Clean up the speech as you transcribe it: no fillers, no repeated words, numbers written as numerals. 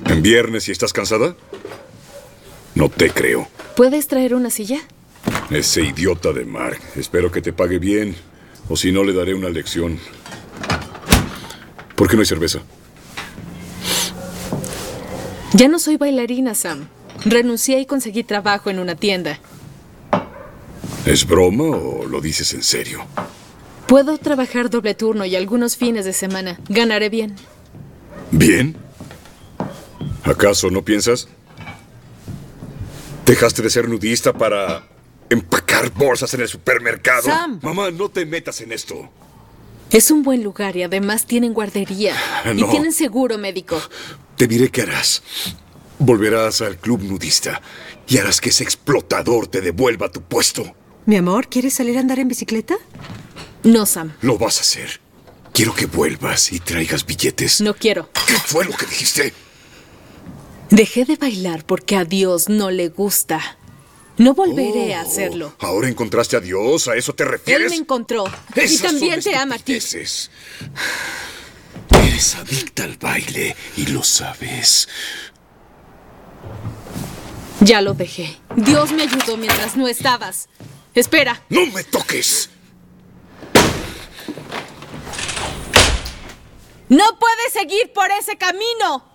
¿En viernes y estás cansada? No te creo. ¿Puedes traer una silla? Ese idiota de Mark. Espero que te pague bien, o si no le daré una lección. ¿Por qué no hay cerveza? Ya no soy bailarina, Sam. Renuncié y conseguí trabajo en una tienda. ¿Es broma o lo dices en serio? Puedo trabajar doble turno y algunos fines de semana. Ganaré bien. ¿Bien? ¿Acaso no piensas? ¿Dejaste de ser nudista para empacar bolsas en el supermercado? Sam. Mamá, no te metas en esto. Es un buen lugar y además tienen guardería. No. Y tienen seguro médico. Te diré qué harás. Volverás al club nudista y harás que ese explotador te devuelva tu puesto. Mi amor, ¿quieres salir a andar en bicicleta? No, Sam. Lo vas a hacer. Quiero que vuelvas y traigas billetes. No quiero. ¿Qué fue lo que dijiste? Dejé de bailar porque a Dios no le gusta. No volveré a hacerlo. ¿Ahora encontraste a Dios? ¿A eso te refieres? Él me encontró. Y Esas también son te ama a ti. estupideces. Eres adicta al baile y lo sabes. Ya lo dejé. Dios me ayudó mientras no estabas. Espera. ¡No me toques! ¡No puedes seguir por ese camino!